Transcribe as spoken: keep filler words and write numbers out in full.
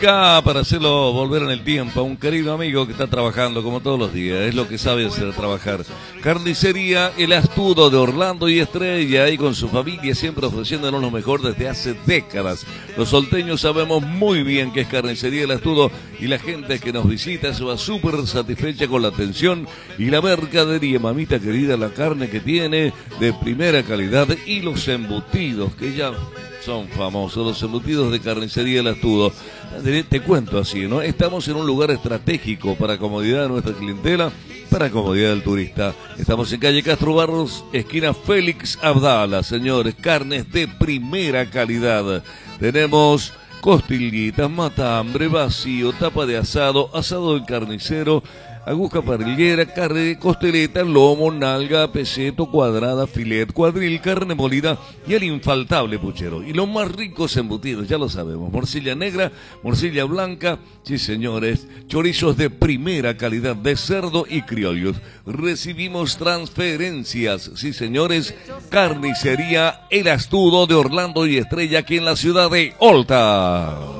Acá para hacerlo volver en el tiempo a un querido amigo que está trabajando como todos los días, es lo que sabe hacer, trabajar. Carnicería El Astudo de Orlando y Estrella, y con su familia siempre ofreciéndonos lo mejor desde hace décadas. Los solteños sabemos muy bien que es Carnicería El Astudo, y la gente que nos visita se va súper satisfecha con la atención y la mercadería. Mamita querida, la carne que tiene de primera calidad y los embutidos que ya son famosos, los embutidos de Carnicería El Astudo. Te, te cuento así, ¿no? Estamos en un lugar estratégico para comodidad de nuestra clientela, para comodidad del turista. Estamos en calle Castro Barros, esquina Félix Abdala, señores. Carnes de primera calidad. Tenemos costillitas, matambre, vacío, tapa de asado, asado del carnicero, aguja parrillera, carne de costeleta, lomo, nalga, peseto, cuadrada, filet, cuadril, carne molida y el infaltable puchero. Y los más ricos embutidos, ya lo sabemos, morcilla negra, morcilla blanca, sí señores, chorizos de primera calidad de cerdo y criollos. Recibimos transferencias, sí señores. Carnicería El Astudo de Orlando y Estrella, aquí en la ciudad de Olta.